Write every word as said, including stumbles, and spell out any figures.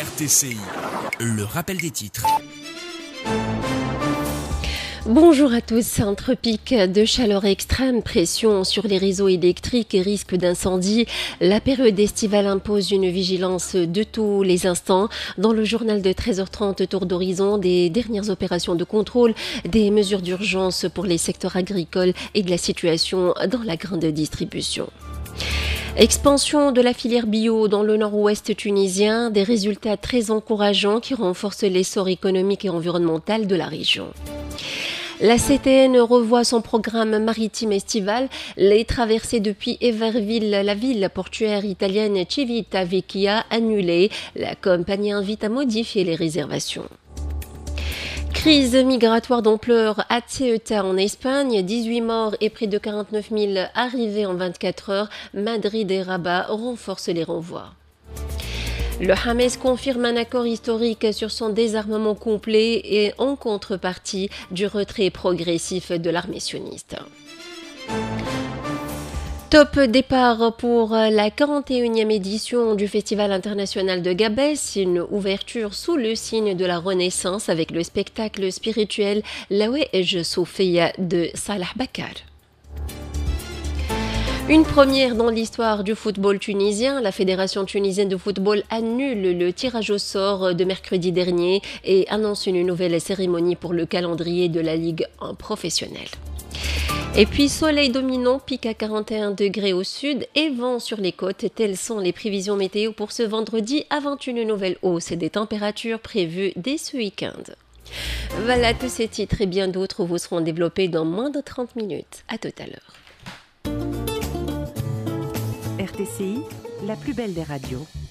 R T C I, le rappel des titres. Bonjour à tous. Un tropique de chaleur extrême, pression sur les réseaux électriques et risque d'incendie. La période estivale impose une vigilance de tous les instants. Dans le journal de treize heures trente, tour d'horizon des dernières opérations de contrôle, des mesures d'urgence pour les secteurs agricoles et de la situation dans la grande distribution. Expansion de la filière bio dans le nord-ouest tunisien, des résultats très encourageants qui renforcent l'essor économique et environnemental de la région. La C T N revoit son programme maritime estival. Les traversées depuis Everville, la ville portuaire italienne Civitavecchia annulées. La compagnie invite à modifier les réservations. Crise migratoire d'ampleur à Ceuta en Espagne, dix-huit morts et près de quarante-neuf mille arrivés en vingt-quatre heures. Madrid et Rabat renforcent les renvois. Le Hamas confirme un accord historique sur son désarmement complet et en contrepartie du retrait progressif de l'armée sioniste. Top départ pour la quarante et unième édition du Festival international de Gabès, une ouverture sous le signe de la Renaissance avec le spectacle spirituel Laouej Sofia de Salah Bakar. Une première dans l'histoire du football tunisien, la Fédération tunisienne de football annule le tirage au sort de mercredi dernier et annonce une nouvelle cérémonie pour le calendrier de la Ligue professionnelle. Et puis soleil dominant, pic à quarante et un degrés au sud et vent sur les côtes. Telles sont les prévisions météo pour ce vendredi avant une nouvelle hausse des températures prévues dès ce week-end. Voilà, tous ces titres et bien d'autres vous seront développés dans moins de trente minutes. À tout à l'heure. R T C I, la plus belle des radios.